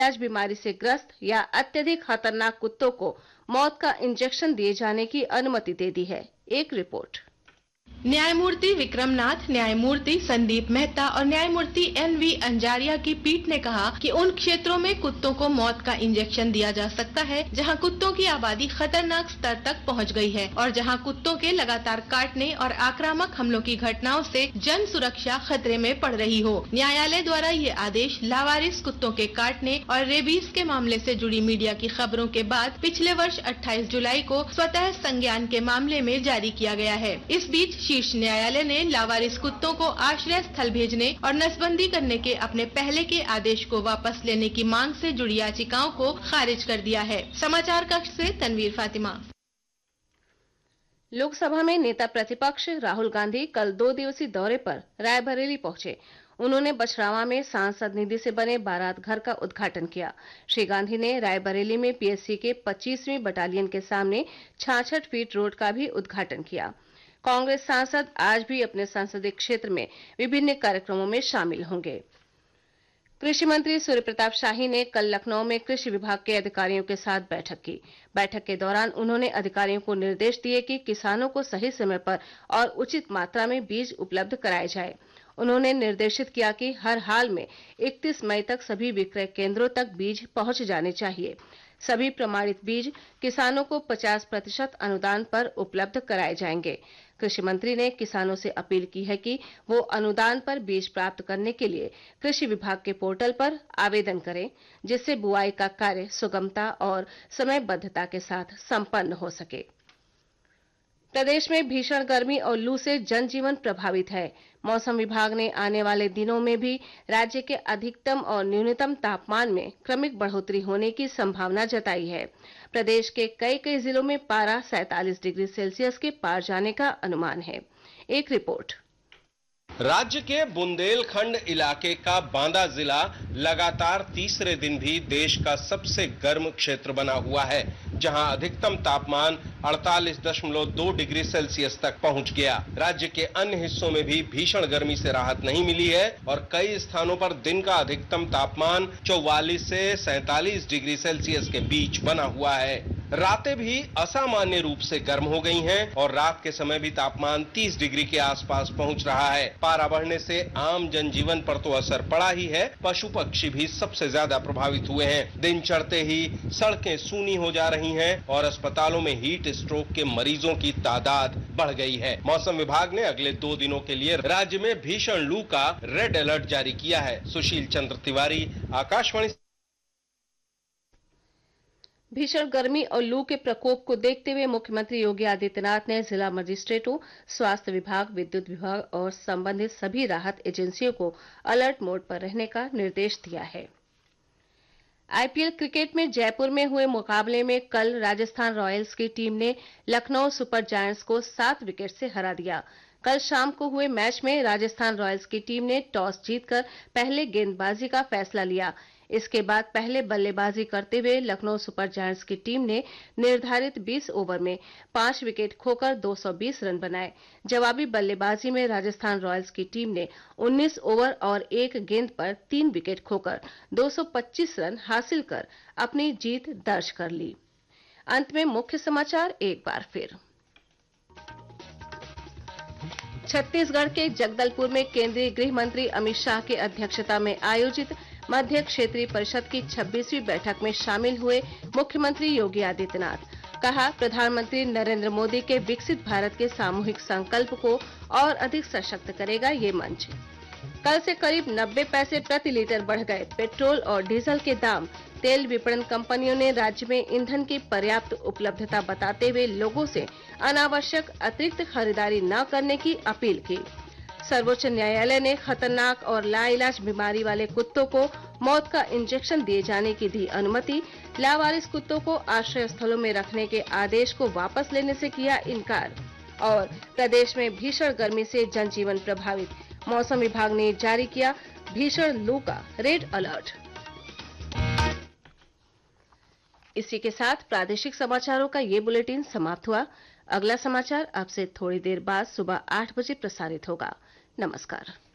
लाइलाज बीमारी से ग्रस्त या अत्यधिक खतरनाक कुत्तों को मौत का इंजेक्शन दिए जाने की अनुमति दे दी है। एक रिपोर्ट। न्यायमूर्ति विक्रमनाथ, न्यायमूर्ति संदीप मेहता और न्यायमूर्ति एन.वी. अंजारिया की पीठ ने कहा कि उन क्षेत्रों में कुत्तों को मौत का इंजेक्शन दिया जा सकता है जहां कुत्तों की आबादी खतरनाक स्तर तक पहुंच गई है और जहां कुत्तों के लगातार काटने और आक्रामक हमलों की घटनाओं से जन सुरक्षा खतरे में पड़ रही हो। न्यायालय द्वारा ये आदेश लावारिस कुत्तों के काटने और रेबीज के मामले से जुड़ी मीडिया की खबरों के बाद पिछले वर्ष 28 जुलाई को स्वतः संज्ञान के मामले में जारी किया गया है। इस बीच शीर्ष न्यायालय ने लावारिस कुत्तों को आश्रय स्थल भेजने और नसबंदी करने के अपने पहले के आदेश को वापस लेने की मांग से जुड़ी याचिकाओं को खारिज कर दिया है। समाचार कक्ष से तनवीर फातिमा। लोकसभा में नेता प्रतिपक्ष राहुल गांधी कल 2 दिवसीय दौरे पर रायबरेली पहुंचे। उन्होंने बछरावा में सांसद निधि से बने बारात घर का उद्घाटन किया। श्री गांधी ने रायबरेली में पीएससी के 25वीं बटालियन के सामने 66 फीट रोड का भी उद्घाटन किया। कांग्रेस सांसद आज भी अपने संसदीय क्षेत्र में विभिन्न कार्यक्रमों में शामिल होंगे। कृषि मंत्री सूर्य प्रताप शाही ने कल लखनऊ में कृषि विभाग के अधिकारियों के साथ बैठक की। बैठक के दौरान उन्होंने अधिकारियों को निर्देश दिए कि किसानों को सही समय पर और उचित मात्रा में बीज उपलब्ध कराए जाए। उन्होंने निर्देशित किया कि हर हाल में 31 मई तक सभी विक्रय केंद्रों तक बीज पहुंच जाने चाहिए। सभी प्रमाणित बीज किसानों को 50% अनुदान पर उपलब्ध कराए जाएंगे। कृषि मंत्री ने किसानों से अपील की है कि वो अनुदान पर बीज प्राप्त करने के लिए कृषि विभाग के पोर्टल पर आवेदन करें, जिससे बुआई का कार्य सुगमता और समयबद्धता के साथ संपन्न हो सके। प्रदेश में भीषण गर्मी और लू से जनजीवन प्रभावित है। मौसम विभाग ने आने वाले दिनों में भी राज्य के अधिकतम और न्यूनतम तापमान में क्रमिक बढ़ोतरी होने की संभावना जताई है। प्रदेश के कई जिलों में पारा 47 डिग्री सेल्सियस के पार जाने का अनुमान है। एक रिपोर्ट। राज्य के बुंदेलखंड इलाके का बांदा जिला लगातार तीसरे दिन भी देश का सबसे गर्म क्षेत्र बना हुआ है, जहां अधिकतम तापमान 48.2 डिग्री सेल्सियस तक पहुंच गया। राज्य के अन्य हिस्सों में भी भीषण गर्मी से राहत नहीं मिली है और कई स्थानों पर दिन का अधिकतम तापमान 44 से 47 डिग्री सेल्सियस के बीच बना हुआ है। रातें भी असामान्य रूप से गर्म हो गई हैं और रात के समय भी तापमान 30 डिग्री के आसपास पहुंच रहा है। पारा बढ़ने से आम जनजीवन पर तो असर पड़ा ही है, पशु पक्षी भी सबसे ज्यादा प्रभावित हुए हैं। दिन चढ़ते ही सड़कें सूनी हो जा रही हैं और अस्पतालों में हीट स्ट्रोक के मरीजों की तादाद बढ़ गई है। मौसम विभाग ने अगले 2 दिनों के लिए राज्य में भीषण लू का रेड अलर्ट जारी किया है। सुशील चंद्र तिवारी, आकाशवाणी। भीषण गर्मी और लू के प्रकोप को देखते हुए मुख्यमंत्री योगी आदित्यनाथ ने जिला मजिस्ट्रेटों, स्वास्थ्य विभाग, विद्युत विभाग और संबंधित सभी राहत एजेंसियों को अलर्ट मोड पर रहने का निर्देश दिया है। आईपीएल क्रिकेट में जयपुर में हुए मुकाबले में कल राजस्थान रॉयल्स की टीम ने लखनऊ सुपर जायंट्स को 7 विकेट से हरा दिया। कल शाम को हुए मैच में राजस्थान रॉयल्स की टीम ने टॉस जीतकर पहले गेंदबाजी का फैसला लिया। इसके बाद पहले बल्लेबाजी करते हुए लखनऊ सुपर जायंट्स की टीम ने निर्धारित 20 ओवर में 5 विकेट खोकर 220 रन बनाए। जवाबी बल्लेबाजी में राजस्थान रॉयल्स की टीम ने 19 ओवर और 1 गेंद पर 3 विकेट खोकर 225 रन हासिल कर अपनी जीत दर्ज कर ली। अंत में मुख्य समाचार एक बार फिर। छत्तीसगढ़ के जगदलपुर में केंद्रीय गृह मंत्री अमित शाह की अध्यक्षता में आयोजित मध्य क्षेत्रीय परिषद की 26वीं बैठक में शामिल हुए मुख्यमंत्री योगी आदित्यनाथ। कहा, प्रधानमंत्री नरेंद्र मोदी के विकसित भारत के सामूहिक संकल्प को और अधिक सशक्त करेगा ये मंच। कल से करीब 90 पैसे प्रति लीटर बढ़ गए पेट्रोल और डीजल के दाम। तेल विपणन कंपनियों ने राज्य में ईंधन की पर्याप्त उपलब्धता बताते हुए लोगों से अनावश्यक अतिरिक्त खरीदारी न करने की अपील की। सर्वोच्च न्यायालय ने खतरनाक और लाइलाज बीमारी वाले कुत्तों को मौत का इंजेक्शन दिए जाने की दी अनुमति। लावारिस कुत्तों को आश्रय स्थलों में रखने के आदेश को वापस लेने से किया इनकार। और प्रदेश में भीषण गर्मी से जनजीवन प्रभावित। मौसम विभाग ने जारी किया भीषण लू का रेड अलर्ट। इसी के साथ प्रादेशिक समाचारों का ये बुलेटिन समाप्त हुआ। अगला समाचार आपसे थोड़ी देर बाद सुबह 8 बजे प्रसारित होगा। नमस्कार।